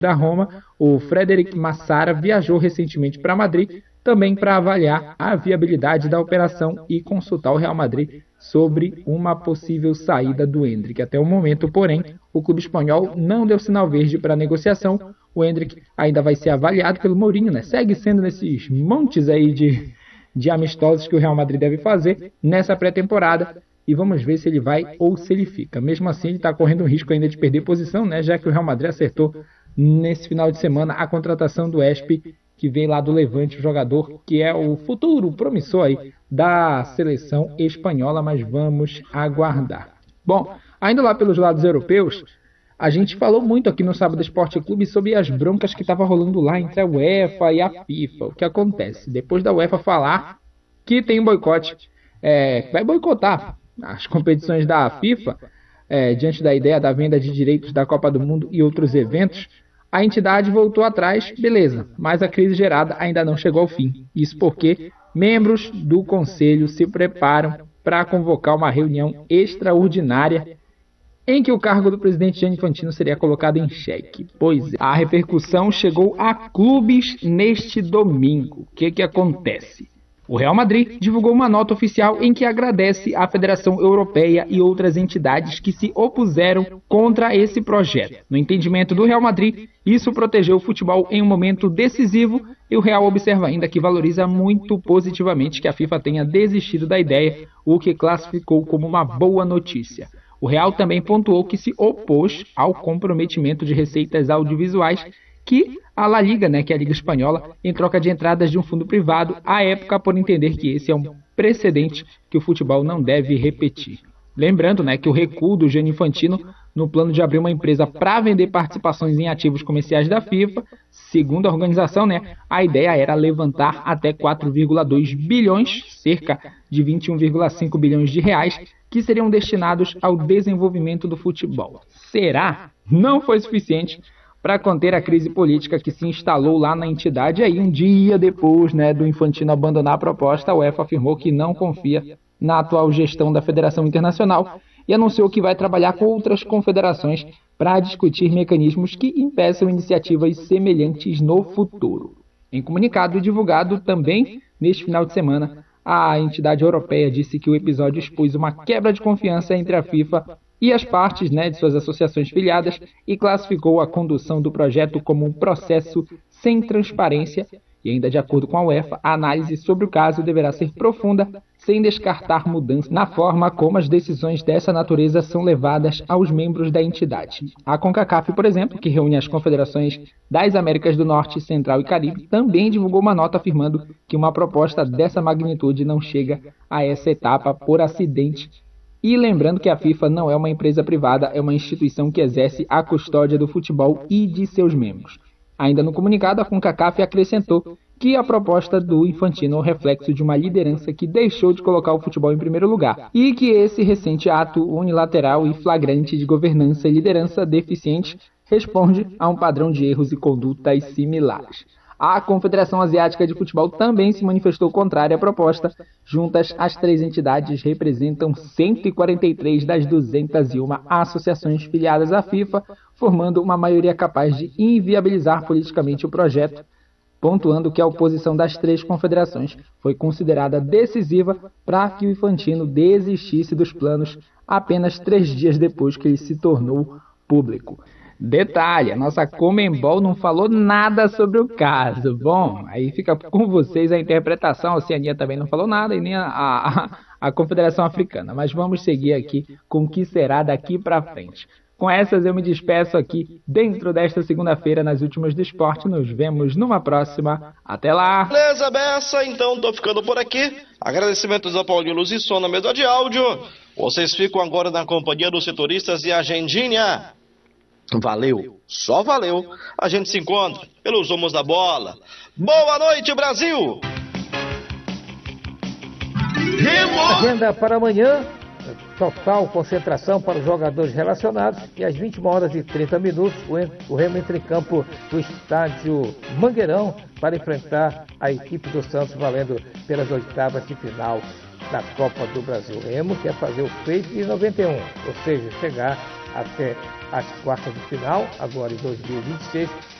da Roma, o Frederic Massara, viajou recentemente para Madrid, também para avaliar a viabilidade da operação e consultar o Real Madrid sobre uma possível saída do Endrick. Até o momento, porém, o clube espanhol não deu sinal verde para a negociação. O Endrick ainda vai ser avaliado pelo Mourinho, né? Segue sendo nesses montes aí de amistosos que o Real Madrid deve fazer nessa pré-temporada. E vamos ver se ele vai ou se ele fica. Mesmo assim, ele está correndo o risco ainda de perder posição, né? Já que o Real Madrid acertou nesse final de semana a contratação do Espi, que vem lá do Levante, o jogador que é o futuro promissor aí da seleção espanhola, mas vamos aguardar. Bom, ainda lá pelos lados europeus, a gente falou muito aqui no Sábado Esporte Clube sobre as broncas que estavam rolando lá entre a UEFA e a FIFA. O que acontece? Depois da UEFA falar que tem um boicote, vai boicotar as competições da FIFA, diante da ideia da venda de direitos da Copa do Mundo e outros eventos, a entidade voltou atrás, beleza, mas a crise gerada ainda não chegou ao fim. Isso porque membros do Conselho se preparam para convocar uma reunião extraordinária em que o cargo do presidente Gianni Infantino seria colocado em xeque. Pois é, a repercussão chegou a clubes neste domingo. O que acontece? O Real Madrid divulgou uma nota oficial em que agradece à Federação Europeia e outras entidades que se opuseram contra esse projeto. No entendimento do Real Madrid, isso protegeu o futebol em um momento decisivo e o Real observa ainda que valoriza muito positivamente que a FIFA tenha desistido da ideia, o que classificou como uma boa notícia. O Real também pontuou que se opôs ao comprometimento de receitas audiovisuais que a La Liga, que é a Liga Espanhola, em troca de entradas de um fundo privado, à época por entender que esse é um precedente que o futebol não deve repetir. Lembrando que o recuo do Gianni Infantino no plano de abrir uma empresa para vender participações em ativos comerciais da FIFA, segundo a organização, a ideia era levantar até 4,2 bilhões, cerca de 21,5 bilhões de reais, que seriam destinados ao desenvolvimento do futebol. Será? Não foi suficiente para conter a crise política que se instalou lá na entidade. Aí, um dia depois do Infantino abandonar a proposta, a UEFA afirmou que não confia na atual gestão da Federação Internacional e anunciou que vai trabalhar com outras confederações para discutir mecanismos que impeçam iniciativas semelhantes no futuro. Em comunicado divulgado também neste final de semana, a entidade europeia disse que o episódio expôs uma quebra de confiança entre a FIFA e as partes de suas associações filiadas e classificou a condução do projeto como um processo sem transparência e ainda de acordo com a UEFA, a análise sobre o caso deverá ser profunda, sem descartar mudanças na forma como as decisões dessa natureza são levadas aos membros da entidade. A CONCACAF, por exemplo, que reúne as confederações das Américas do Norte, Central e Caribe, também divulgou uma nota afirmando que uma proposta dessa magnitude não chega a essa etapa por acidente. E lembrando que a FIFA não é uma empresa privada, é uma instituição que exerce a custódia do futebol e de seus membros. Ainda no comunicado, a CONCACAF acrescentou que a proposta do Infantino é o reflexo de uma liderança que deixou de colocar o futebol em primeiro lugar e que esse recente ato unilateral e flagrante de governança e liderança deficiente responde a um padrão de erros e condutas similares. A Confederação Asiática de Futebol também se manifestou contrária à proposta. Juntas, as três entidades representam 143 das 201 associações filiadas à FIFA, formando uma maioria capaz de inviabilizar politicamente o projeto, pontuando que a oposição das três confederações foi considerada decisiva para que o Infantino desistisse dos planos apenas 3 dias depois que ele se tornou público. Detalhe, a nossa Conmebol não falou nada sobre o caso. Bom, aí fica com vocês a interpretação. A Oceania também não falou nada e nem a Confederação Africana. Mas vamos seguir aqui com o que será daqui para frente. Com essas eu me despeço aqui dentro desta segunda-feira nas Últimas do Esporte. Nos vemos numa próxima. Até lá! Beleza, Bessa, então tô ficando por aqui. Agradecimentos a Paulinho Luz e Som na mesa de áudio. Vocês ficam agora na companhia dos setoristas e agendinha. Valeu, só valeu. A gente se encontra pelos rumos da bola. Boa noite, Brasil! Agenda para amanhã, total concentração para os jogadores relacionados e às 20h30 o Remo entra em campo do estádio Mangueirão para enfrentar a equipe do Santos valendo pelas oitavas de final da Copa do Brasil. O Remo quer fazer o feito de 91, ou seja, chegar até as quartas de final, agora em 2026,